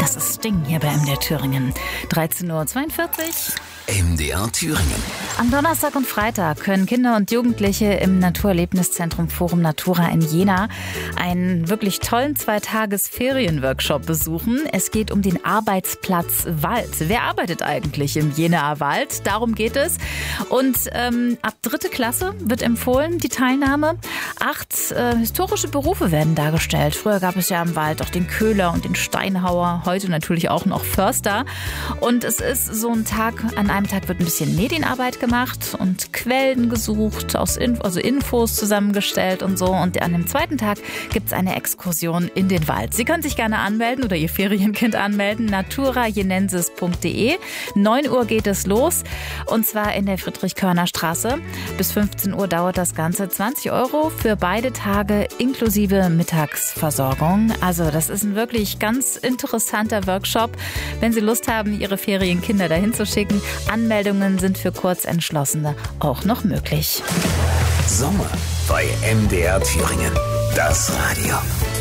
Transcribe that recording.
Das ist Sting hier bei MDR Thüringen. 13:42 Uhr. MDR Thüringen. Am Donnerstag und Freitag können Kinder und Jugendliche im Naturerlebniszentrum Forum Natura in Jena einen wirklich tollen 2-Tages-Ferien-Workshop besuchen. Es geht um den Arbeitsplatz Wald. Wer arbeitet eigentlich im Jenaer Wald? Darum geht es. Und ab 3. Klasse wird empfohlen, die Teilnahme. 8 historische Berufe werden dargestellt. Früher gab es ja im Wald auch den Köhler und den Steinhauer, heute natürlich auch noch Förster. Und es ist so ein Tag, an einem Tag wird ein bisschen Medienarbeit gemacht und Quellen gesucht, Infos zusammengestellt und so. Und an dem zweiten Tag gibt es eine Exkursion in den Wald. Sie können sich gerne anmelden oder Ihr Ferienkind anmelden. naturajenensis.de. 9 Uhr geht es los und zwar in der Friedrich-Körner-Straße. Bis 15 Uhr dauert das Ganze. 20 € für beide Tage inklusive Mittagsversorgung. Also das ist ein wirklich ganz interessanter Workshop. Wenn Sie Lust haben, Ihre Ferienkinder dahin zu schicken, Anmeldungen sind für Kurzentschlossene auch noch möglich. Sommer bei MDR Thüringen. Das Radio.